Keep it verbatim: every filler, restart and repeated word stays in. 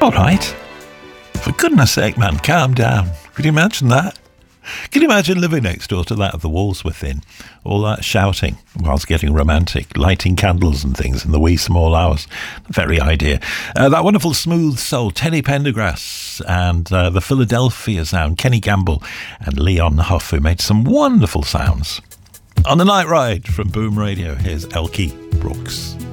All right. For goodness sake, man, calm down. Could you imagine that? Can you imagine living next door to that of the walls within? All that shouting whilst getting romantic, lighting candles and things in the wee small hours. The very idea. Uh, that wonderful smooth soul, Teddy Pendergrass, and uh, the Philadelphia sound, Kenny Gamble and Leon Huff, who made some wonderful sounds. On the Night Ride from Boom Radio, here's Elkie Brooks.